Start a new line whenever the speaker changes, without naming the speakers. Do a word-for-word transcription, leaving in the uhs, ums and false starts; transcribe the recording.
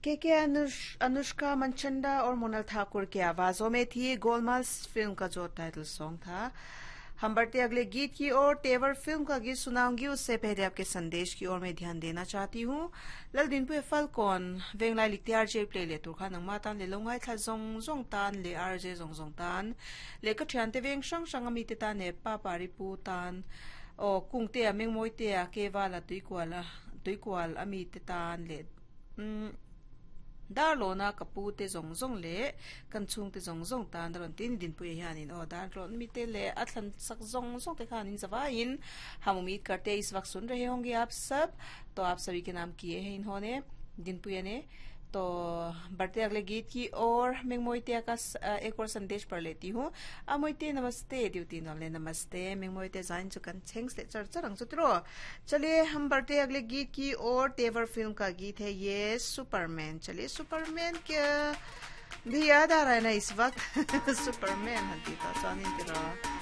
के के अनुष अनुष्का मनचंदा और मोनाल ठाकुर की आवाजों में थी गोलमाल फिल्म का जो टाइटल सॉन्ग था। हम बढ़ते अगले गीत की ओर। तेवर फिल्म का गीत सुनाऊंगी, उससे पहले आपके संदेश की ओर मैं ध्यान देना चाहती हूँ। लल दिन पे फल कौन वेंगलाई लिखते आरजे प्ले ले तुरखा नंगमा तान ले लोंगाई था जोंग जोंग तान ले आरजे जोंग जोंग तान ले कठियानते वेंग शंग शंग अमिते तान ने पापारी पू तान ओ कुंगते अमिंग मोइते आ केवाला तुइक्वाला तुइक्वाल अमिते तान ले Darlona kapute zong zong le kanchung te zong zong tan ron tin din pu hianin o darlon mi te le atlan sak zong zong te khanin zawain हम उम्मीद करते हैं इस वक्त सुन रहे होंगे आप सब। तो आप सभी के नाम किए हैं इन्होंने दिन पुया ने। तो बढ़ते अगले गीत की और मैं मोइते का एक और संदेश पढ़ लेती हूँ। आ मोइते नमस्ते ड्यूटी नॉले नमस्ते मैं मोइते जाइन चुकन थैंक्स ले चर्चा रंग सुतरो। चलिए हम बढ़ते अगले गीत की और तेवर फिल्म का गीत है ये सुपरमैन। चलिए सुपरमैन क्या भी याद आ रहा है ना इस वक्त सुपरमैन हंती था